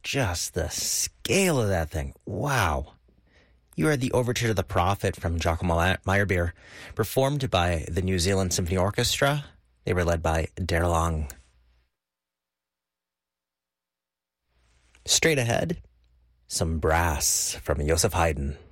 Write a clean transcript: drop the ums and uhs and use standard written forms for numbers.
just the scale of that thing. Wow. You heard the Overture to the Prophet from Giacomo Meyerbeer, performed by the New Zealand Symphony Orchestra. They were led by Daryl Long. Straight ahead, some brass from Joseph Haydn.